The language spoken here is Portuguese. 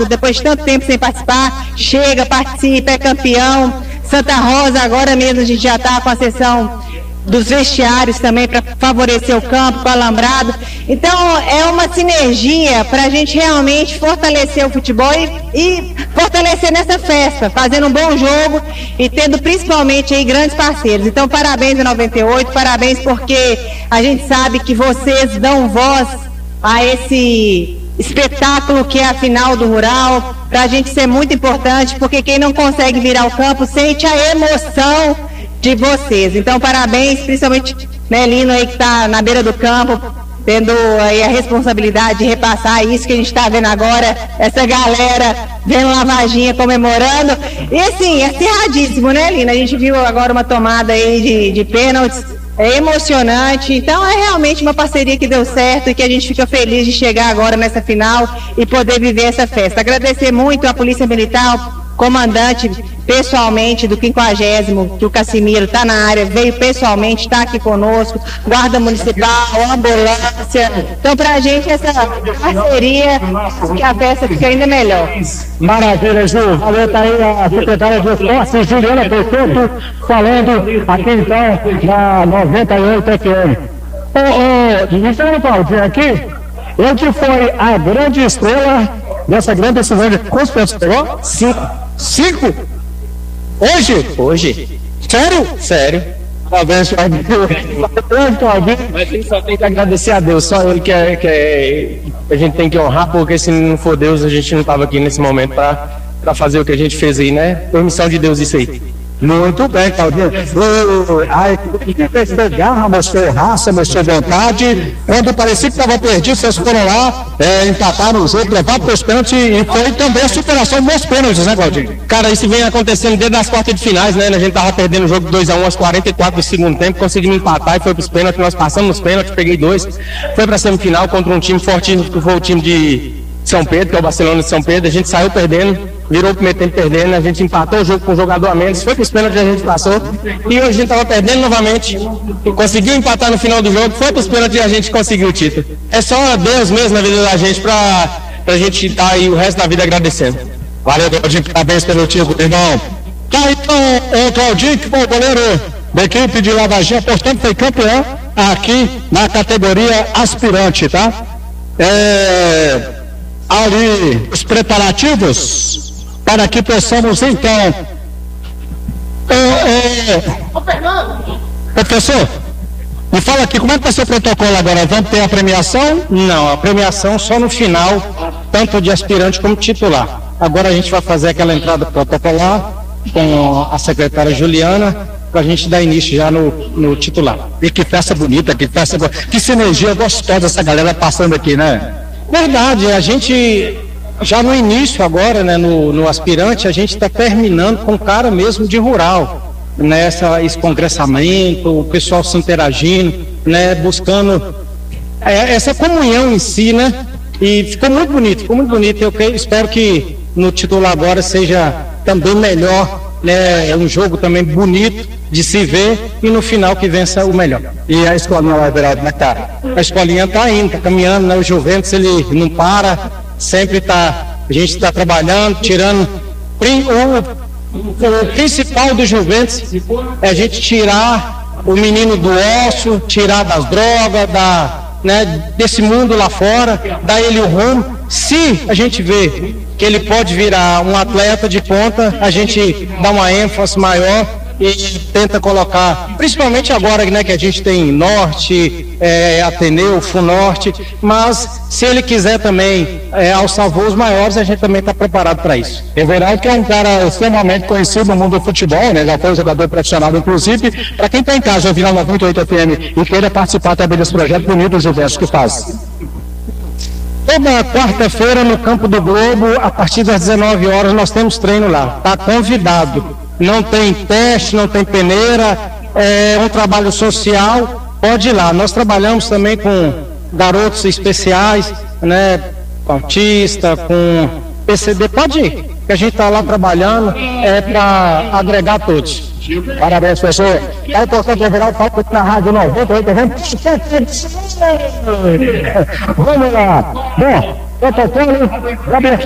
depois de tanto tempo sem participar, chega, participa, é campeão. Santa Rosa, agora mesmo a gente já está com a sessão dos vestiários também para favorecer o campo, com o alambrado. Então é uma sinergia para a gente realmente fortalecer o futebol e fortalecer nessa festa, fazendo um bom jogo e tendo principalmente aí grandes parceiros. Então parabéns a 98, parabéns porque a gente sabe que vocês dão voz a esse espetáculo que é a final do Rural, para a gente ser muito importante, porque quem não consegue virar o campo sente a emoção de vocês. Então parabéns, principalmente Melino aí que está na beira do campo, tendo aí a responsabilidade de repassar isso que a gente está vendo agora, essa galera vendo uma vaginha comemorando, e assim, é acirradíssimo, né, Lina? A gente viu agora uma tomada aí de pênaltis, é emocionante, então é realmente uma parceria que deu certo e que a gente fica feliz de chegar agora nessa final e poder viver essa festa. Agradecer muito à Polícia Militar, comandante pessoalmente do 50º, que o Cassimiro está na área, veio pessoalmente, está aqui conosco, Guarda Municipal, ambulância. Então, para a gente, essa parceria, que a festa fica ainda melhor. Maravilha, Ju. Valeu, tá aí a secretária de Esportes, Juliana Peixoto, falando aqui então na 98 FM. Ministério Paulo, aqui, ele que foi a grande estrela dessa grande decisão de quantos pontos pegou? 5? Hoje? Sério? Parabéns, Claudinho. Mas ele só tem que agradecer a Deus, só ele que a gente tem que honrar, porque se não for Deus, a gente não estava aqui nesse momento para fazer o que a gente fez aí, né? Permissão de Deus isso aí. Muito bem, Claudinho. A equipe mostrou garra, mostrou raça, mostrou vontade. Quando parecia que estava perdido, vocês foram lá, empataram o jogo, levaram para os pênaltis e foi também a superação dos pênaltis, né, Claudinho? Cara, isso vem acontecendo desde as quartas de finais, né? A gente tava perdendo o jogo 2-1 aos 44 do segundo tempo, conseguimos empatar e foi para os pênaltis. Nós passamos nos pênaltis, peguei 2. Foi para a semifinal contra um time fortíssimo, que foi o time de São Pedro, que é o Barcelona de São Pedro. A gente saiu perdendo, virou o primeiro tempo perdendo, a gente empatou o jogo com um jogador a menos, foi para os pênaltis que a gente passou, e hoje a gente estava perdendo novamente, conseguiu empatar no final do jogo, foi para os pênaltis e a gente conseguiu o título. É só Deus mesmo na vida da gente para a gente estar aí o resto da vida agradecendo. Valeu, Claudinho, parabéns pelo título, irmão. Tá, então, o Claudinho, que foi o goleiro da equipe de Lavaginha, portanto foi campeão aqui na categoria aspirante, tá? Ali os preparativos para que possamos então professor, me fala aqui, como é que vai ser o protocolo agora? Vamos ter a premiação? Não, a premiação só no final, tanto de aspirante como titular. Agora a gente vai fazer aquela entrada protocolar com a secretária Juliana, para a gente dar início já no titular. E que festa bonita, que sinergia gostosa essa galera passando aqui, né? Verdade, a gente já no início agora, né, no aspirante, a gente está terminando com cara mesmo de rural, né, esse congressamento, o pessoal se interagindo, né, buscando essa comunhão em si, né, e ficou muito bonito, eu espero que no titular agora seja também melhor, né, é um jogo também bonito de se ver e no final que vença o melhor. E a escolinha lá, Everaldo, como é que tá? A escolinha tá indo, tá caminhando, né, o Juventus ele não para, sempre a gente está trabalhando, tirando o principal do Juventus é a gente tirar o menino do ócio, tirar das drogas, né, desse mundo lá fora, dar ele o rumo. Se a gente vê que ele pode virar um atleta de ponta, a gente dá uma ênfase maior e tenta colocar, principalmente agora, né, que a gente tem Norte, Ateneu, Funorte, mas se ele quiser também alçar voos maiores, a gente também está preparado para isso. Everaldo, que é um cara extremamente conhecido no mundo do futebol, né, já foi um jogador profissional, inclusive, para quem está em casa, ouvindo a 98 FM e queira participar também desse projeto bonito, Juventus, que faz? Toda quarta-feira no Campo do Globo, a partir das 19 horas, nós temos treino lá. Está convidado. Não tem teste, não tem peneira, é um trabalho social, pode ir lá. Nós trabalhamos também com garotos especiais, né, com autista, com PCD, pode ir, que a gente está lá trabalhando, para agregar todos. Parabéns, professor. É importante Everaldo, fala na Rádio 98 FM. Vamos lá. Bom, protocolo,